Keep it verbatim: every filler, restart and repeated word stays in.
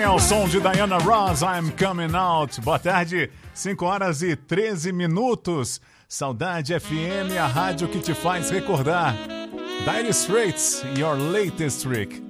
ao som de Diana Ross, I'm Coming Out. Boa tarde, cinco horas e treze minutos. Saudade F M, a rádio que te faz recordar. Dire Straits, Your Latest Trick.